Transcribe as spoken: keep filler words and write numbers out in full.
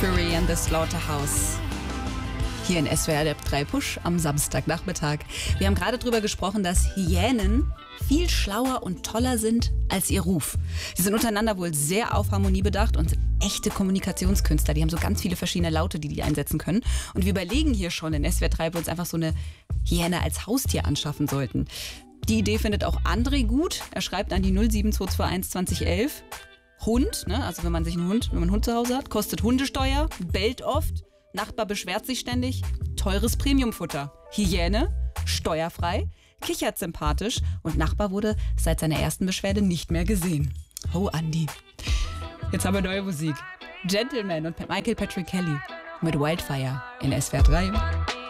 Fury and the Slaughterhouse. Hier in S W R drei Push am Samstagnachmittag. Wir haben gerade darüber gesprochen, dass Hyänen viel schlauer und toller sind als ihr Ruf. Sie sind untereinander wohl sehr auf Harmonie bedacht und sind echte Kommunikationskünstler. Die haben so ganz viele verschiedene Laute, die die einsetzen können. Und wir überlegen hier schon in S W R drei, ob wir uns einfach so eine Hyäne als Haustier anschaffen sollten. Die Idee findet auch André gut. Er schreibt an die null sieben zwei zwei eins zwanzig elf. Hund, ne? Also wenn man sich einen Hund, wenn man einen Hund zu Hause hat, kostet Hundesteuer, bellt oft, Nachbar beschwert sich ständig, teures Premiumfutter. Hyäne, steuerfrei, kichert sympathisch und Nachbar wurde seit seiner ersten Beschwerde nicht mehr gesehen. Oh, Andi. Jetzt haben wir neue Musik. Gentleman und Michael Patrick Kelly mit Wildfire in S W R drei.